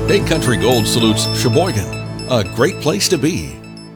Big Country Gold salutes Sheboygan, a great place to be.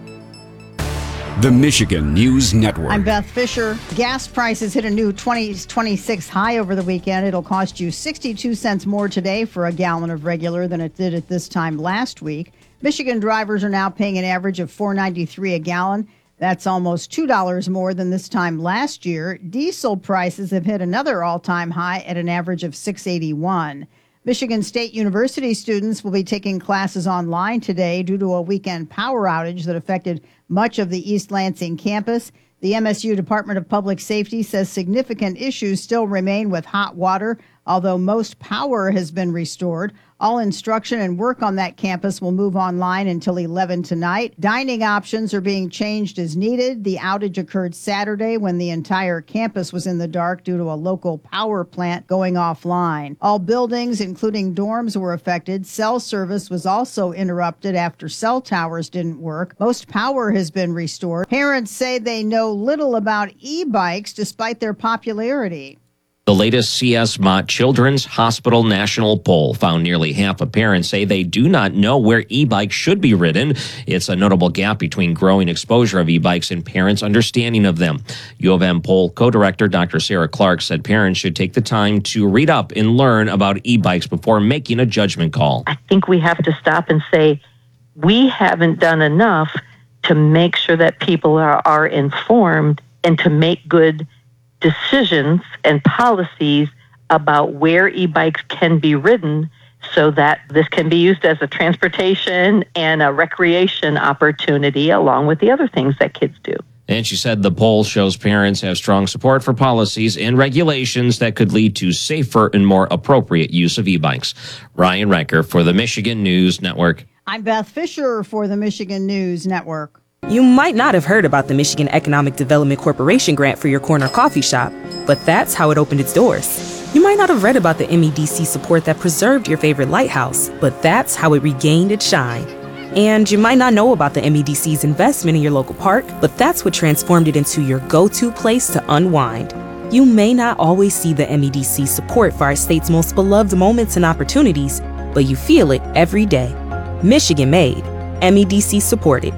The Michigan News Network. I'm Beth Fisher. Gas prices hit a new 2026 high over the weekend. It'll cost you 62 cents more today for a gallon of regular than it did at this time last week. Michigan drivers are now paying an average of $4.93 a gallon. That's almost $2 more than this time last year. Diesel prices have hit another all-time high at an average of $6.81. Michigan State University students will be taking classes online today due to a weekend power outage that affected much of the East Lansing campus. The MSU Department of Public Safety says significant issues still remain with hot water, although most power has been restored. All instruction and work on that campus will move online until 11 tonight. Dining options are being changed as needed. The outage occurred Saturday when the entire campus was in the dark due to a local power plant going offline. All buildings, including dorms, were affected. Cell service was also interrupted after cell towers didn't work. Most power has been restored. Parents say they know little about e-bikes despite their popularity. The latest CS Mott Children's Hospital National Poll found nearly half of parents say they do not know where e-bikes should be ridden. It's a notable gap between growing exposure of e-bikes and parents' understanding of them. U of M poll co-director Dr. Sarah Clark said parents should take the time to read up and learn about e-bikes before making a judgment call. I think we have to stop and say we haven't done enough to make sure that people are informed and to make good decisions and policies about where e-bikes can be ridden so that this can be used as a transportation and a recreation opportunity along with the other things that kids do. And she said the poll shows parents have strong support for policies and regulations that could lead to safer and more appropriate use of e-bikes. Ryan Riker for the Michigan News Network. I'm Beth Fisher for the Michigan News Network. You might not have heard about the Michigan Economic Development Corporation grant for your corner coffee shop, but that's how it opened its doors. You might not have read about the MEDC support that preserved your favorite lighthouse, but that's how it regained its shine. And you might not know about the MEDC's investment in your local park, but that's what transformed it into your go-to place to unwind. You may not always see the MEDC support for our state's most beloved moments and opportunities, but you feel it every day. Michigan made, MEDC supported.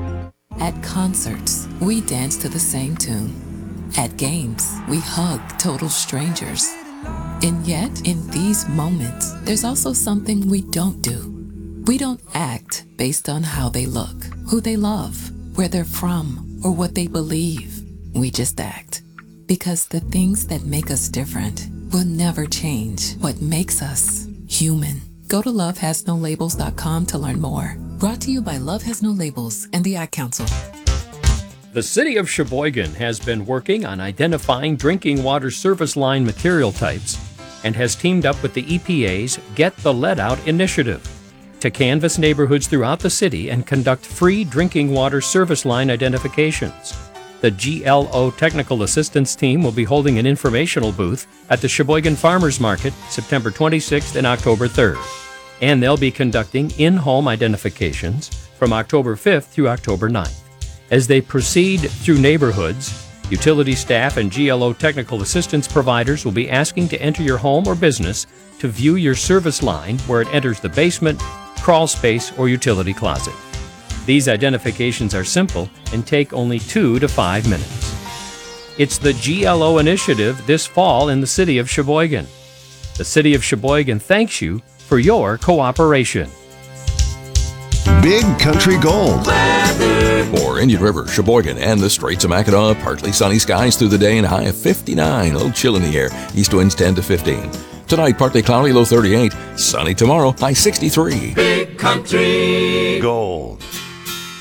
At concerts, we dance to the same tune. At games, we hug total strangers. And yet, in these moments, there's also something we don't do. We don't act based on how they look, who they love, where they're from, or what they believe. We just act. Because the things that make us different will never change what makes us human. Go to lovehasnolabels.com to learn more. Brought to you by Love Has No Labels and the Ad Council. The City of Sheboygan has been working on identifying drinking water service line material types and has teamed up with the EPA's Get the Lead Out initiative to canvass neighborhoods throughout the city and conduct free drinking water service line identifications. The GLO Technical Assistance Team will be holding an informational booth at the Sheboygan Farmers Market September 26th and October 3rd. And they'll be conducting in-home identifications from October 5th through October 9th. As they proceed through neighborhoods, utility staff and GLO technical assistance providers will be asking to enter your home or business to view your service line where it enters the basement, crawl space, or utility closet. These identifications are simple and take only 2 to 5 minutes. It's the GLO initiative this fall in the City of Sheboygan. The City of Sheboygan thanks you for your cooperation. Big Country Gold. For Indian River, Sheboygan, and the Straits of Mackinac, partly sunny skies through the day and a high of 59. A little chill in the air. East winds 10 to 15. Tonight, partly cloudy, low 38. Sunny tomorrow, high 63. Big Country Gold.